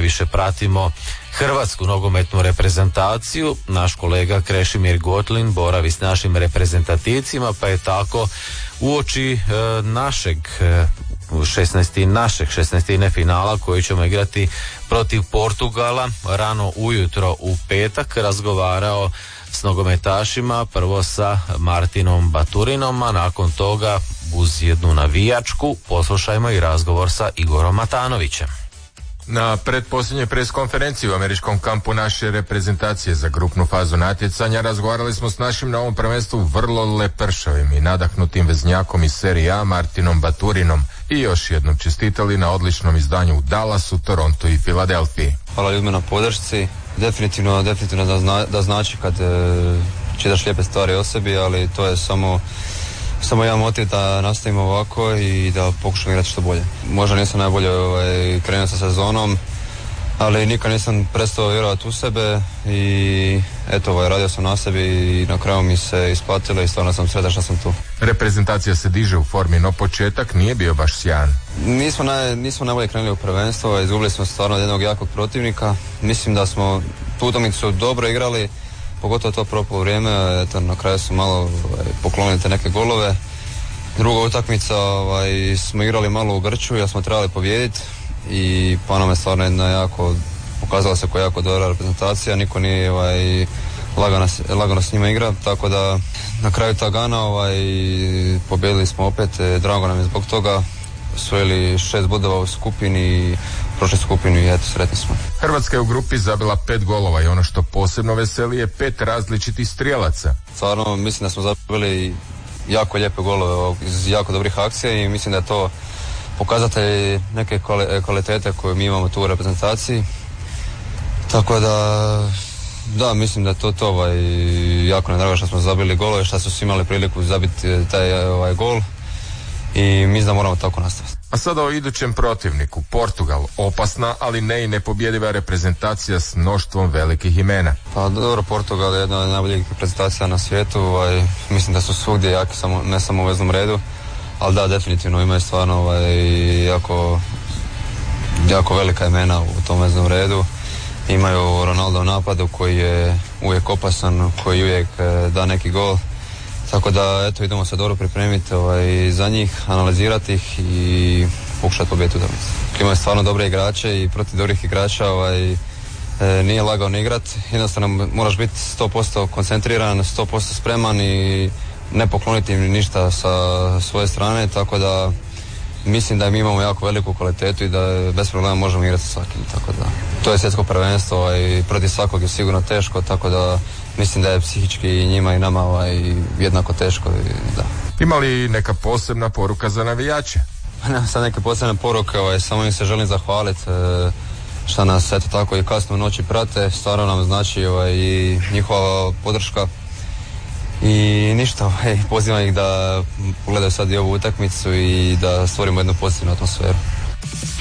najviše pratimo hrvatsku nogometnu reprezentaciju. Naš kolega Krešimir Gotlin boravi s našim reprezentativcima, pa je tako uoči našeg 16. finala koji ćemo igrati protiv Portugala rano ujutro u petak razgovarao s nogometašima, prvo sa Martinom Baturinom, a nakon toga uz jednu navijačku poslušajmo i razgovor sa Igorom Matanovićem. Na pretposljednjoj preskonferenciji u američkom kampu naše reprezentacije za grupnu fazu natjecanja razgovarali smo s našim na ovom prvenstvu vrlo lepršavim i nadahnutim veznjakom iz Serije A Martinom Baturinom i još jednom čestitali na odličnom izdanju u Dallasu, Torontu i Filadelfiji. Hvala ljudima na podršci. Definitivno da znači kad čitaš lijepe stvari o sebi, ali to je samo jedan motiv da nastavimo ovako i da pokušamo igrati što bolje. Možda nisam najbolje krenuo sa sezonom, ali nikad nisam prestao vjerovati u sebe i eto, radio sam na sebi i na kraju mi se isplatilo i stvarno sam sretan što sam tu. Reprezentacija se diže u formi, no početak nije bio baš sjajan. Nismo najbolje krenuli u prvenstvo, izgubili smo stvarno jednog jakog protivnika. Mislim da smo tu utakmicu dobro igrali, pogotovo to propalo vrijeme, eto, na kraju su malo poklonili te neke golove. Druga utakmica smo igrali malo u grču, ja smo trebali pobijediti i pa nam je stvarno jedna pokazala se koja jako dobra reprezentacija, niko nije lagano s njima igra, tako da na kraju Tagana pobijedili smo opet, drago nam je zbog toga, osvojili 6 bodova u skupini, prošli skupinu i eto, sretni smo. Hrvatska je u grupi zabila 5 golova i ono što posebno veseli je 5 različitih strijelaca. Stvarno mislim da smo zabili jako lijepe golove iz jako dobrih akcija i mislim da je to pokazatelj neke kvalitete koje mi imamo tu u reprezentaciji. Tako da, mislim da je to jako nam drago što smo zabili golove, što su svi imali priliku zabiti taj gol i mislim da moramo tako nastaviti. A sada o idućem protivniku, Portugal, opasna, ali ne i nepobjediva reprezentacija s mnoštvom velikih imena. Pa dobro, Portugal je jedna od najboljih reprezentacija na svijetu, mislim da su svugdje jaki, ne samo u veznom redu, ali da, definitivno imaju stvarno jako velika imena u tom veznom redu. Imaju Ronaldo u napadu koji je uvijek opasan, koji uvijek da neki gol. Tako da, eto, idemo se dobro pripremiti za njih, analizirati ih i pokušati pobijediti utakmicu. Imaju stvarno dobre igrače i protiv dobrih igrača nije lagano igrati. Jednostavno moraš biti 100% koncentriran, 100% spreman i ne pokloniti im ništa sa svoje strane, tako da mislim da mi imamo jako veliku kvalitetu i da bez problema možemo igrati sa svakim, tako da to je svjetsko prvenstvo i protiv svakog je sigurno teško, tako da mislim da je psihički i njima i nama jednako teško. Da. Ima li neka posebna poruka za navijače? Nema sad neke posebne poruke, samo im se želim zahvaliti što nas eto tako i kasno u noći prate, stvarno nam znači i njihova podrška i ništa, pozivam ih da pogledaju sad i ovu utakmicu i da stvorimo jednu pozitivnu atmosferu.